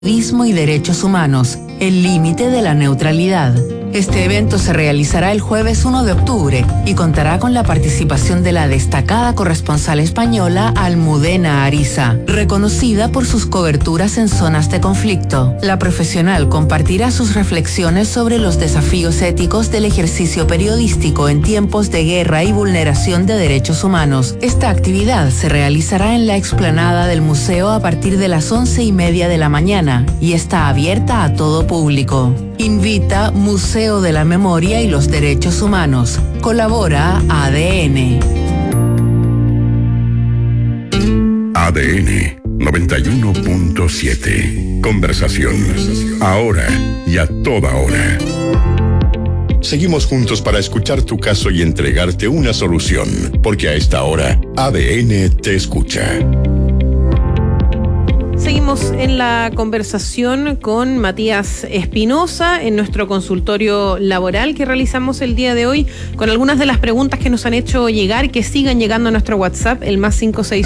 Periodismo y derechos humanos, el límite de la neutralidad. Este evento se realizará el jueves 1 de octubre y contará con la participación de la destacada corresponsal española Almudena Ariza, reconocida por sus coberturas en zonas de conflicto. La profesional compartirá sus reflexiones sobre los desafíos éticos del ejercicio periodístico en tiempos de guerra y vulneración de derechos humanos. Esta actividad se realizará en la explanada del museo a partir de las 11:30 de la mañana y está abierta a todo público. Invita Museo de la Memoria y los Derechos Humanos. Colabora ADN. ADN 91.7. Conversación. Ahora y a toda hora. Seguimos juntos para escuchar tu caso y entregarte una solución, porque a esta hora ADN te escucha. Seguimos en la conversación con Matías Espinosa en nuestro consultorio laboral que realizamos el día de hoy con algunas de las preguntas que nos han hecho llegar, que sigan llegando a nuestro WhatsApp, el más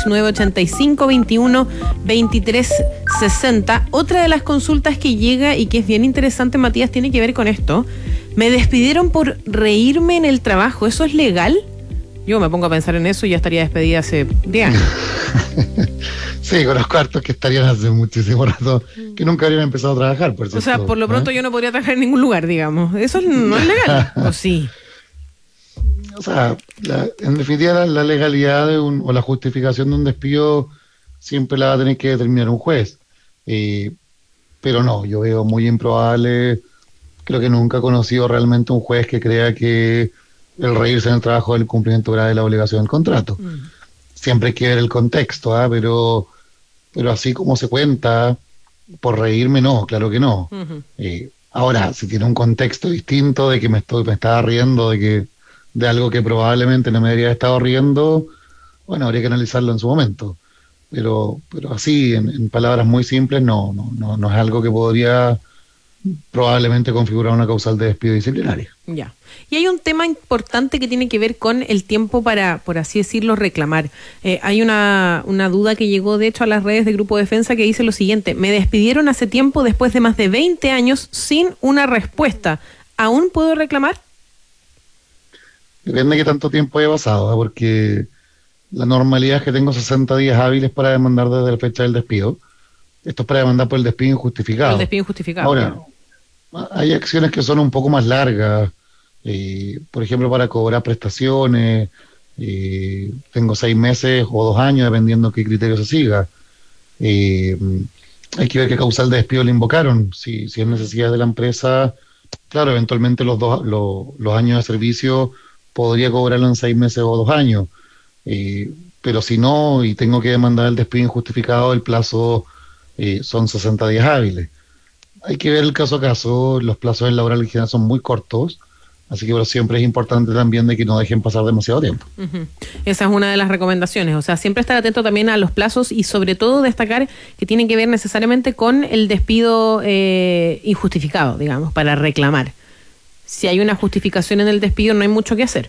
569-85-21-23-60. Otra de las consultas que llega y que es bien interesante, Matías, tiene que ver con esto. Me despidieron por reírme en el trabajo, ¿eso es legal? Yo me pongo a pensar en eso y ya estaría despedida hace 10 años. Sí, conozco hartos que estarían hace muchísimo rato, que nunca habrían empezado a trabajar, por cierto. O sea, por lo pronto yo no podría trabajar en ningún lugar, digamos. Eso no es legal, ¿o sí? O sea, en definitiva la legalidad o la justificación de un despido siempre la va a tener que determinar un juez. Pero no, yo veo muy improbable, creo que nunca he conocido realmente un juez que crea que el reírse en el trabajo es el cumplimiento grave de la obligación del contrato. Siempre hay que ver el contexto, pero así como se cuenta, por reírme no, claro que no. Ahora, si tiene un contexto distinto de que me estaba riendo de algo que probablemente no me debería haber estado riendo, bueno, habría que analizarlo en su momento. Pero así, en palabras muy simples, no es algo que podría probablemente configurar una causal de despido disciplinario. Ya. Y hay un tema importante que tiene que ver con el tiempo para, por así decirlo, reclamar. Hay una duda que llegó, de hecho, a las redes de Grupo Defensa que dice lo siguiente: me despidieron hace tiempo después de más de 20 años sin una respuesta. ¿Aún puedo reclamar? Depende de qué tanto tiempo haya pasado, porque la normalidad es que tengo 60 días hábiles para demandar desde la fecha del despido. Esto es para demandar por el despido injustificado. El despido injustificado. Ahora, hay acciones que son un poco más largas. Por ejemplo, para cobrar prestaciones, tengo 6 meses o 2 años, dependiendo qué criterio se siga. Hay que ver qué causal de despido le invocaron. Si es necesidad de la empresa, claro, eventualmente los años de servicio podría cobrarlo en 6 meses o 2 años. Pero si no, y tengo que demandar el despido injustificado, el plazo son 60 días hábiles. Hay que ver el caso a caso. Los plazos en laboral en general son muy cortos. Así que pero siempre es importante también de que no dejen pasar demasiado tiempo. Esa es una de las recomendaciones, o sea, siempre estar atento también a los plazos y sobre todo destacar que tienen que ver necesariamente con el despido injustificado, digamos, para reclamar. Si hay una justificación en el despido no hay mucho que hacer.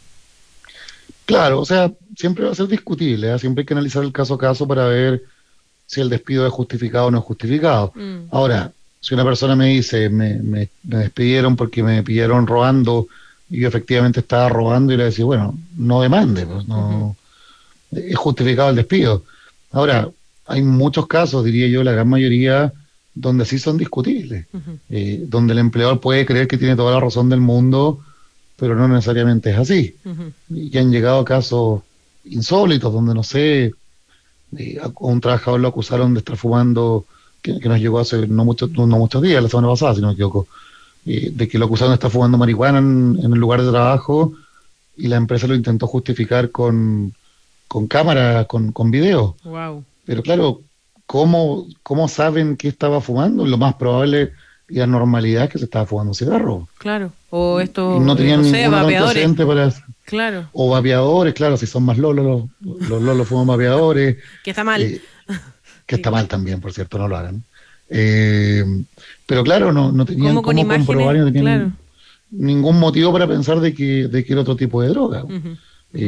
Claro, o sea, siempre va a ser discutible, siempre hay que analizar el caso a caso para ver si el despido es justificado o no es justificado. Ahora, si una persona me dice, me despidieron porque me pillaron robando y yo efectivamente estaba robando, y le decía, bueno, no demande, pues no es justificado el despido. Ahora, hay muchos casos, diría yo, la gran mayoría, donde sí son discutibles, donde el empleador puede creer que tiene toda la razón del mundo, pero no necesariamente es así. Y han llegado casos insólitos, donde no sé, a un trabajador lo acusaron de estar fumando, que nos llegó hace no muchos días, la semana pasada, si no me equivoco, de que lo acusaron de estar fumando marihuana en el lugar de trabajo, y la empresa lo intentó justificar con cámara, con video. Wow. Pero claro, ¿cómo saben que estaba fumando? Lo más probable y la normalidad es que se estaba fumando cigarro. Claro, o esto, no tenían ningún antecedente para... Claro. O vapeadores, claro, si son más lolos, los lolos fuman vapeadores. Que está mal. Que está mal también, por cierto, no lo hagan. Pero claro, no tenían cómo comprobar, no tenían ningún motivo para pensar de que era otro tipo de droga.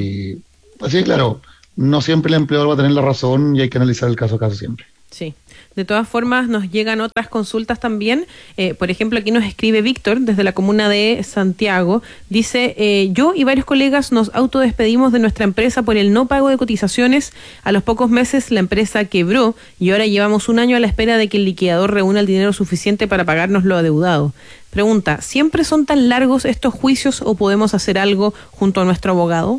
Así que claro, no siempre el empleador va a tener la razón y hay que analizar el caso a caso siempre. Sí. De todas formas, nos llegan otras consultas también. Por ejemplo, aquí nos escribe Víctor desde la comuna de Santiago. Dice, yo y varios colegas nos autodespedimos de nuestra empresa por el no pago de cotizaciones. A los pocos meses la empresa quebró y ahora llevamos un año a la espera de que el liquidador reúna el dinero suficiente para pagarnos lo adeudado. Pregunta, ¿siempre son tan largos estos juicios o podemos hacer algo junto a nuestro abogado?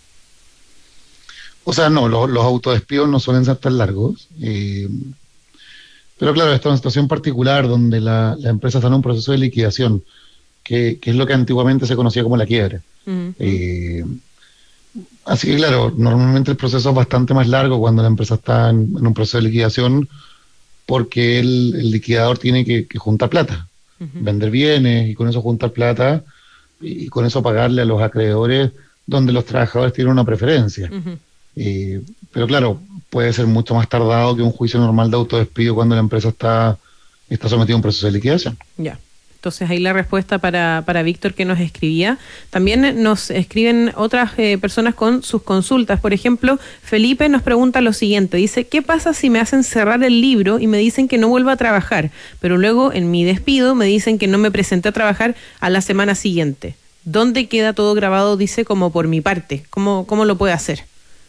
O sea, no, los autodespidos no suelen ser tan largos. Pero claro, esta es una situación particular donde la empresa está en un proceso de liquidación, que es lo que antiguamente se conocía como la quiebra. Así que claro, normalmente el proceso es bastante más largo cuando la empresa está en un proceso de liquidación, porque el liquidador tiene que juntar plata, vender bienes y con eso juntar plata y con eso pagarle a los acreedores donde los trabajadores tienen una preferencia. Pero claro, puede ser mucho más tardado que un juicio normal de autodespido cuando la empresa está sometida a un proceso de liquidación. Ya. Entonces ahí la respuesta para Víctor que nos escribía. También nos escriben otras personas con sus consultas. Por ejemplo, Felipe nos pregunta lo siguiente. Dice, ¿qué pasa si me hacen cerrar el libro y me dicen que no vuelva a trabajar? Pero luego en mi despido me dicen que no me presenté a trabajar a la semana siguiente. ¿Dónde queda todo grabado? Dice, como por mi parte. ¿Cómo lo puede hacer?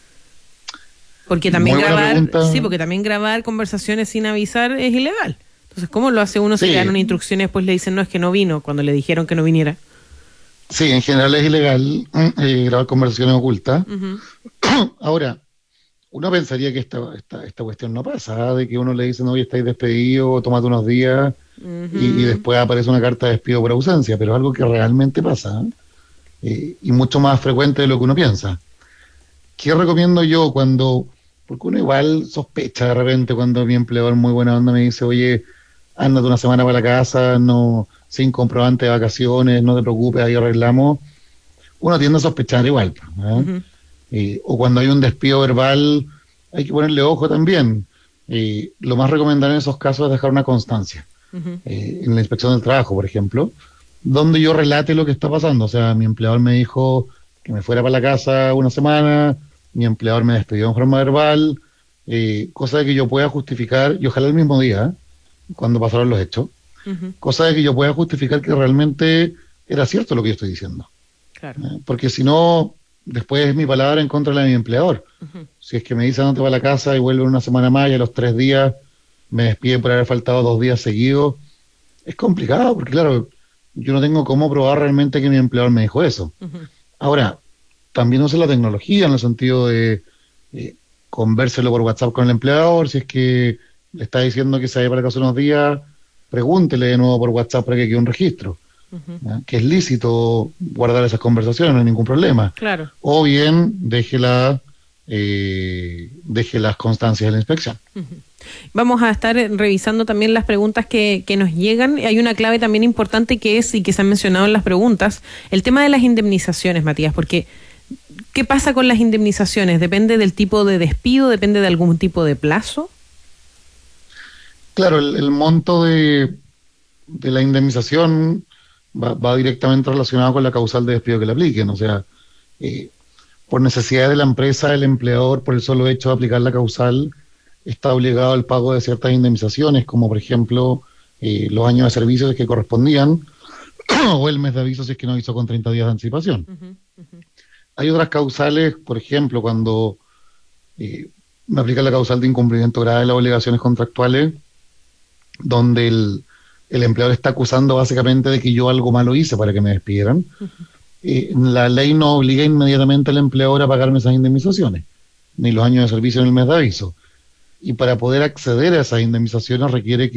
Porque también porque también grabar conversaciones sin avisar es ilegal. Entonces, ¿cómo lo hace uno si le dan una instrucción y después le dicen no, es que no vino, cuando le dijeron que no viniera? Sí, en general es ilegal grabar conversaciones ocultas. Ahora, uno pensaría que esta cuestión no pasa, de que uno le dice, no, hoy estáis despedido, tómate unos días, y después aparece una carta de despido por ausencia, pero es algo que realmente pasa, y mucho más frecuente de lo que uno piensa. ¿Qué recomiendo yo porque uno igual sospecha de repente cuando mi empleador muy buena onda me dice, oye, ándate una semana para la casa, no, sin comprobante de vacaciones, no te preocupes, ahí arreglamos. Uno tiende a sospechar igual, o cuando hay un despido verbal, hay que ponerle ojo también. Lo más recomendable en esos casos es dejar una constancia. En la inspección del trabajo, por ejemplo, donde yo relate lo que está pasando. O sea, mi empleador me dijo que me fuera para la casa una semana, mi empleador me despidió en forma verbal, cosa de que yo pueda justificar, y ojalá el mismo día, cuando pasaron los hechos, cosa de que yo pueda justificar que realmente era cierto lo que yo estoy diciendo. Claro. Porque si no, después es mi palabra en contra de mi empleador. Si es que me dice no te va a la casa y vuelve una semana más y a los 3 días me despide por haber faltado 2 días seguidos, es complicado, porque claro, yo no tengo cómo probar realmente que mi empleador me dijo eso. Ahora, también usa la tecnología en el sentido de convérselo por WhatsApp con el empleador. Si es que le está diciendo que se vaya para casa unos días, pregúntele de nuevo por WhatsApp para que quede un registro. Que es lícito guardar esas conversaciones, no hay ningún problema. Claro. O bien deje las constancias de la inspección. Vamos a estar revisando también las preguntas que nos llegan. Hay una clave también importante que es, y que se han mencionado en las preguntas, el tema de las indemnizaciones, Matías, porque ¿qué pasa con las indemnizaciones? ¿Depende del tipo de despido? ¿Depende de algún tipo de plazo? Claro, el monto de la indemnización va directamente relacionado con la causal de despido que le apliquen. O sea, por necesidad de la empresa, el empleador, por el solo hecho de aplicar la causal, está obligado al pago de ciertas indemnizaciones, como por ejemplo los años de servicios que correspondían, o el mes de aviso si es que no hizo con 30 días de anticipación. Hay otras causales, por ejemplo, cuando me aplica la causal de incumplimiento grave de las obligaciones contractuales, donde el empleador está acusando básicamente de que yo algo malo hice para que me despidieran. La ley no obliga inmediatamente al empleador a pagarme esas indemnizaciones, ni los años de servicio ni el mes de aviso. Y para poder acceder a esas indemnizaciones requiere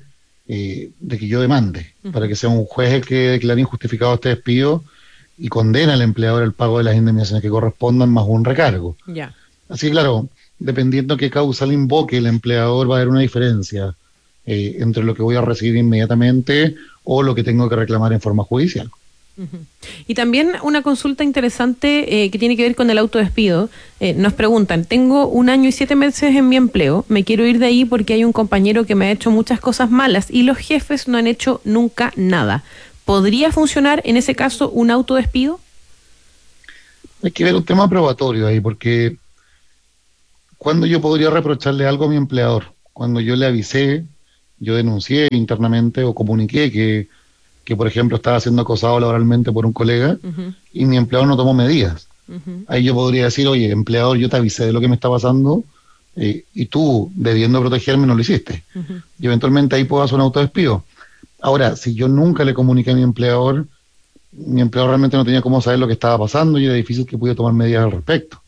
de que yo demande, para que sea un juez el que declare injustificado este despido y condena al empleador al pago de las indemnizaciones que correspondan más un recargo. Ya. Así que claro, dependiendo qué causal invoque el empleador, va a haber una diferencia entre lo que voy a recibir inmediatamente o lo que tengo que reclamar en forma judicial. Y también una consulta interesante que tiene que ver con el autodespido. Nos preguntan, tengo 1 año y 7 meses en mi empleo, me quiero ir de ahí porque hay un compañero que me ha hecho muchas cosas malas y los jefes no han hecho nunca nada. ¿Podría funcionar en ese caso un autodespido? Hay que ver un tema probatorio ahí, porque ¿cuándo yo podría reprocharle algo a mi empleador? cuando yo le avisé, yo denuncié internamente o comuniqué que por ejemplo, estaba siendo acosado laboralmente por un colega y mi empleador no tomó medidas. Ahí yo podría decir, oye, empleador, yo te avisé de lo que me está pasando y tú, debiendo protegerme, no lo hiciste. Y eventualmente ahí puedo hacer un autodespido. Ahora, si yo nunca le comuniqué a mi empleador realmente no tenía cómo saber lo que estaba pasando y era difícil que pudiera tomar medidas al respecto.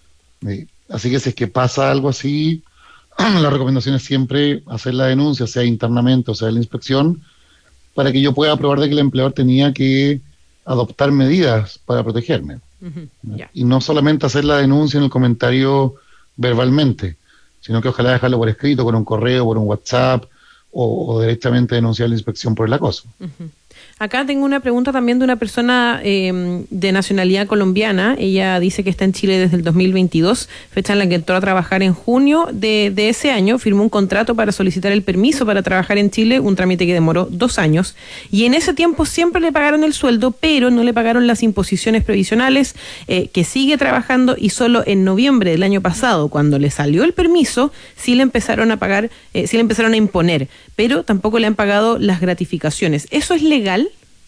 Así que si es que pasa algo así, la recomendación es siempre hacer la denuncia, sea internamente o sea en la inspección, para que yo pueda probar de que el empleador tenía que adoptar medidas para protegerme. Y no solamente hacer la denuncia en el comentario verbalmente, sino que ojalá dejarlo por escrito, por un correo, por un WhatsApp, o directamente denunciar la inspección por el acoso. Acá tengo una pregunta también de una persona de nacionalidad colombiana. Ella dice que está en Chile desde el 2022, fecha en la que entró a trabajar en junio de ese año. Firmó un contrato para solicitar el permiso para trabajar en Chile, un trámite que demoró 2 años. Y en ese tiempo siempre le pagaron el sueldo, pero no le pagaron las imposiciones previsionales, que sigue trabajando, y solo en noviembre del año pasado, cuando le salió el permiso, sí le empezaron a pagar, sí le empezaron a imponer, pero tampoco le han pagado las gratificaciones. ¿Eso es legal?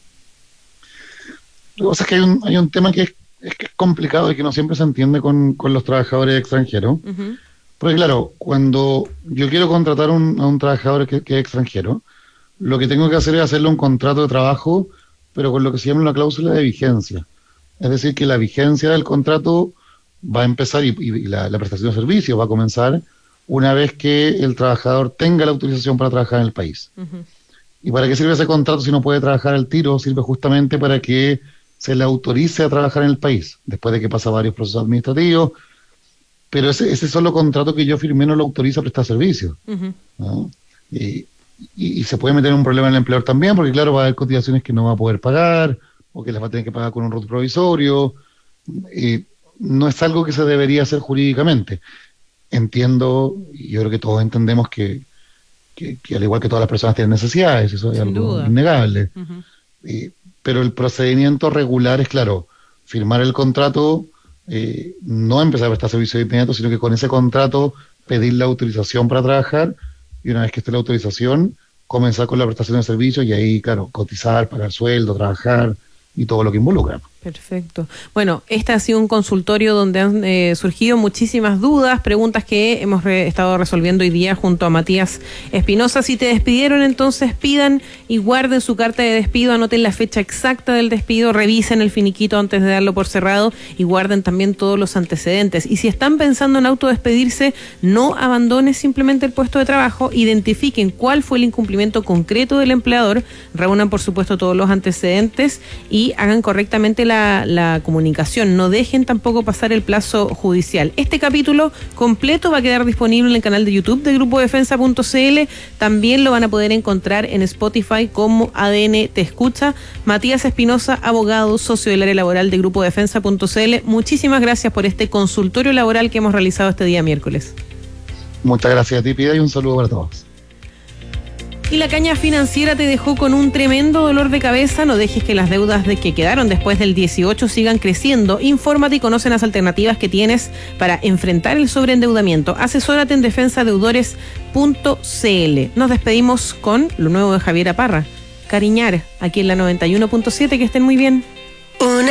Lo que pasa es que hay un tema que es complicado y que no siempre se entiende con los trabajadores extranjeros. Porque claro, cuando yo quiero contratar a un trabajador que es extranjero, lo que tengo que hacer es hacerle un contrato de trabajo, pero con lo que se llama una cláusula de vigencia. Es decir, que la vigencia del contrato va a empezar y la prestación de servicios va a comenzar una vez que el trabajador tenga la autorización para trabajar en el país. ¿Y para qué sirve ese contrato si no puede trabajar al tiro? Sirve justamente para que se le autorice a trabajar en el país, después de que pasa varios procesos administrativos, pero ese solo contrato que yo firmé no lo autoriza a prestar servicios. ¿No? Y se puede meter en un problema en el empleador también, porque claro, va a haber cotizaciones que no va a poder pagar, o que las va a tener que pagar con un RUT provisorio. No es algo que se debería hacer jurídicamente. Entiendo, y yo creo que todos entendemos que al igual que todas las personas tienen necesidades, eso es Sin algo duda. innegable. Pero el procedimiento regular es, claro, firmar el contrato, no empezar a prestar servicio de inmediato, sino que con ese contrato pedir la autorización para trabajar, y una vez que esté la autorización, comenzar con la prestación de servicios y ahí, claro, cotizar, pagar sueldo, trabajar y todo lo que involucra. Perfecto. Bueno, este ha sido un consultorio donde han surgido muchísimas dudas, preguntas que hemos estado resolviendo hoy día junto a Matías Espinosa. Si te despidieron, entonces pidan y guarden su carta de despido, anoten la fecha exacta del despido, revisen el finiquito antes de darlo por cerrado y guarden también todos los antecedentes. Y si están pensando en autodespedirse, no abandonen simplemente el puesto de trabajo, identifiquen cuál fue el incumplimiento concreto del empleador, reúnan por supuesto todos los antecedentes y hagan correctamente la comunicación. No dejen tampoco pasar el plazo judicial. Este capítulo completo va a quedar disponible en el canal de YouTube de grupo-defensa.cl. También lo van a poder encontrar en Spotify como ADN Te Escucha. Matías Espinosa, abogado, socio del área laboral de grupo-defensa.cl. Muchísimas gracias por este consultorio laboral que hemos realizado este día miércoles. Muchas gracias a ti, Pida, y un saludo para todos. Y la caña financiera te dejó con un tremendo dolor de cabeza. No dejes que las deudas que quedaron después del 18 sigan creciendo. Infórmate y conoce las alternativas que tienes para enfrentar el sobreendeudamiento. Asesórate en defensadeudores.cl. Nos despedimos con lo nuevo de Javiera Parra, Cariñar, aquí en la 91.7. Que estén muy bien.